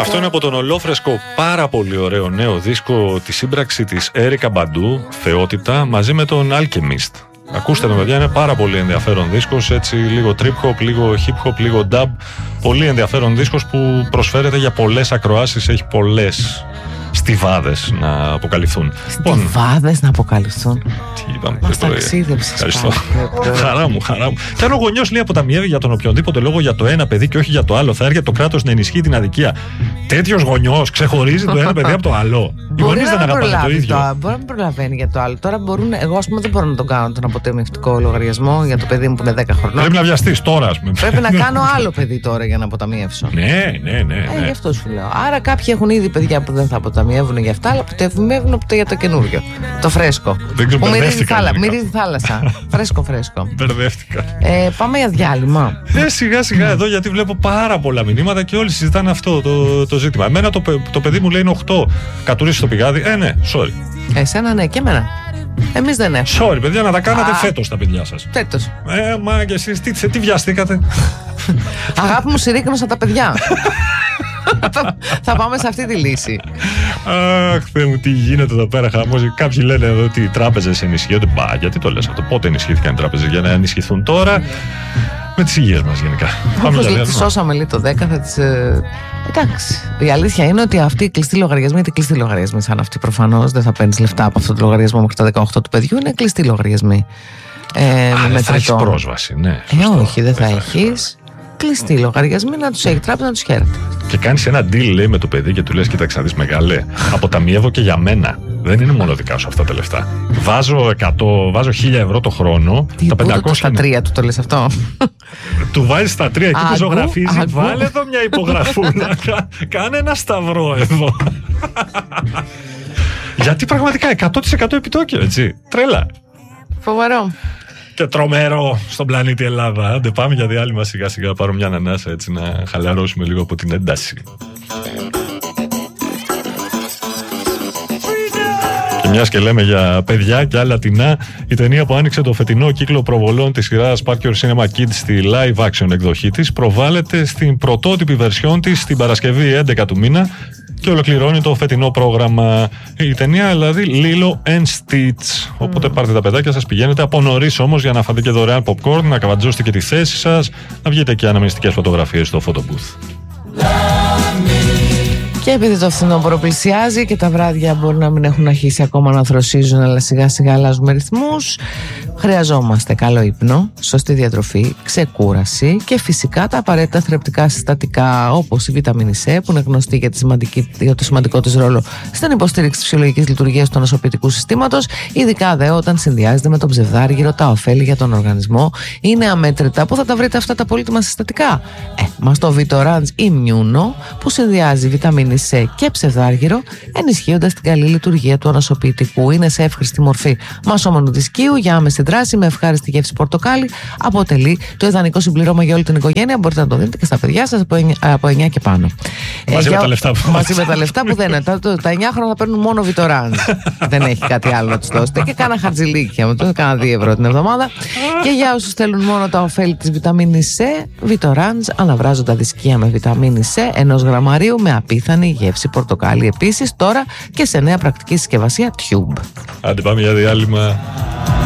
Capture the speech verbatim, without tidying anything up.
Αυτό είναι από τον ολόφρεσκο πάρα πολύ ωραίο νέο δίσκο, τη σύμπραξη της Έρικα Μπαντού, Θεότητα, μαζί με τον Alchemist. Ακούστε το, παιδιά, είναι πάρα πολύ ενδιαφέρον δίσκος, έτσι λίγο trip hop, λίγο hip hop, λίγο dub. Πολύ ενδιαφέρον δίσκος που προσφέρεται για πολλές ακροάσεις, έχει πολλές στιβάδες να αποκαλυφθούν. Στιβάδες να αποκαλυφθούν. Τι είπαμε, μας ταξίδεψες. Ευχαριστώ. Χαρά μου, χαρά μου. Και αν ο γονιός λέει αποταμιεύει για τον οποιονδήποτε λόγο για το ένα παιδί και όχι για το άλλο, θα έρχεται το κράτος να ενισχύει την αδικία. Τέτοιος γονιός ξεχωρίζει το ένα παιδί από το άλλο. Οι γονείς δεν αγαπάνε το ίδιο. Το, μπορεί να μην προλαβαίνει για το άλλο. Τώρα μπορούν, εγώ ας πούμε δεν μπορώ να τον κάνω τον αποταμιευτικό λογαριασμό για το παιδί μου που είναι δέκα χρονών. Πρέπει να βιαστείς τώρα, ας πούμε. Πρέπει να κάνω άλλο παιδί τώρα για να αποταμιεύσω. Ναι, ναι, ναι. ναι. Ε, γι' αυτό σου λέω. Άρα κάποιοι έχουν ήδη παιδιά που δεν θα αποταμιεύουν για αυτά, αλλά αποταμιεύουν για το καινούριο. Το φρέσκο. Δεν ξέρω, που μυρίζει θάλα, θάλασσα. Φρέσκο, φρέσκο. Μπερδεύτηκα. Ε, πάμε για διάλειμμα. Ε, σιγά σιγά εδώ, γιατί βλέπω πάρα πολλά μηνύματα και όλοι συζητάνε αυτό το, το ζήτημα. Εμένα το, το παιδί μου λέει είναι οκτώ. Κατουρίσει το πηγάδι. Ε, ναι, sorry. Εσένα ναι, και εμένα. Εμείς δεν έχουμε. Sorry, παιδιά, να τα κάνατε φέτος τα παιδιά σας. Φέτος. Ε, μα και εσείς τι, τι βιαστήκατε. Αγάπη μου, συρρίκνωσα τα παιδιά. Θα πάμε σε αυτή τη λύση. Αχ, Θεέ μου, τι γίνεται εδώ πέρα χαμός. Κάποιοι λένε εδώ ότι οι τράπεζες ενισχύονται. Μπα, γιατί το λες αυτό? Πότε ενισχύθηκαν οι τράπεζες? Για να ενισχυθούν τώρα με τις υγείες μας γενικά. Όπως τις σώσαμε λίγο το δέκα, θα τις... Ε... Εντάξει. Η αλήθεια είναι ότι αυτοί οι κλειστοί λογαριασμοί, είναι κλειστοί λογαριασμοί σαν αυτοί προφανώς. Δεν θα παίρνεις λεφτά από αυτό το λογαριασμό μέχρι τα δεκαοκτώ του παιδιού. Είναι κλειστοί λογαριασμοί. Ε, Α, δεν θα έχεις πρόσβαση, ναι. Ε, όχι, δεν θα έχεις. Κλειστοί λογαριασμοί, να τους έχει τράπεζα, να τους χαίρεται. Και κάνεις ένα deal, λέει, με το παιδί και του λες: κοίταξε να δεις, μεγάλε, αποταμιεύω και για μένα. Δεν είναι μόνο δικά σου αυτά τα λεφτά. Βάζω εκατό, βάζω χίλια ευρώ το χρόνο. Τι, τα πεντακόσια. Στα τρία του το λες αυτό? Του βάζεις στα τρία εκεί που ζωγραφίζει. Βάλε εδώ μια υπογραφούλα. Κάνε ένα σταυρό εδώ. Γιατί πραγματικά εκατό τοις εκατό επιτόκιο, έτσι. Τρέλα. Φοβερό. Και τρομερό στον πλανήτη Ελλάδα. Άντε πάμε για διάλειμμα σιγά σιγά. Πάρω μια ανανάσα έτσι να χαλαρώσουμε λίγο από την ένταση. Και μιας και λέμε για παιδιά και άλλα τεινά, η ταινία που άνοιξε το φετινό κύκλο προβολών της σειράς Park Your Cinema Kids στη live action εκδοχή της προβάλλεται στην πρωτότυπη βερσιόν της την Παρασκευή έντεκα του μήνα και ολοκληρώνει το φετινό πρόγραμμα. Η ταινία δηλαδή Lilo and Stitch. Οπότε πάρτε τα παιδάκια σας, πηγαίνετε από νωρίς όμως για να φάτε και δωρεάν popcorn, να καβατζώσετε και τη θέση σας, να βγείτε και αναμνηστικές φωτογραφίες στο photo booth. Και επειδή το φθινόπωρο πλησιάζει και τα βράδια μπορεί να μην έχουν αρχίσει ακόμα να θροσίζουν, αλλά σιγά σιγά αλλάζουμε ρυθμούς, χρειαζόμαστε καλό ύπνο, σωστή διατροφή, ξεκούραση και φυσικά τα απαραίτητα θρεπτικά συστατικά όπως η βιταμίνη C, που είναι γνωστή για, τη σημαντική, για το σημαντικό της ρόλο στην υποστήριξη της φυσιολογικής λειτουργίας του νοσοποιητικού συστήματος, ειδικά δε όταν συνδυάζεται με τον ψευδάργυρο. Τα ωφέλη για τον οργανισμό είναι αμέτρητα. Πού θα τα βρείτε αυτά τα πολύτιμα συστατικά? Ε, μας το Vitorans Immuno, που συνδυάζει βιταμίνη C και ψευδάργυρο, ενισχύοντας την καλή λειτουργία του ανοσοποιητικού. Είναι σε εύχρηστη μορφή μασόμενου δισκίου για άμεση δράση με ευχάριστη γεύση πορτοκάλι. Αποτελεί το ιδανικό συμπλήρωμα για όλη την οικογένεια. Μπορείτε να το δείτε και στα παιδιά σας από εννιά και πάνω. Μαζί, ε, με, τα λεφτά που... μαζί με τα λεφτά που δεν είναι. Τα, τα εννιά χρόνια θα παίρνουν μόνο Vitorans. Δεν έχει κάτι άλλο να τους δώσετε. Και κάνα χαρτζηλίκια με το, κάνα δύο ευρώ την εβδομάδα. Και για όσους θέλουν μόνο τα ωφέλη της βιταμίνης C, Vitorans αναβράζουν τα δισκία με βιταμίνη C ενός γραμμαρίου με απίθανη γεύση πορτοκάλι. Επίσης τώρα και σε νέα πρακτική συσκευασία Tube. Άντε πάμε για διάλειμμα.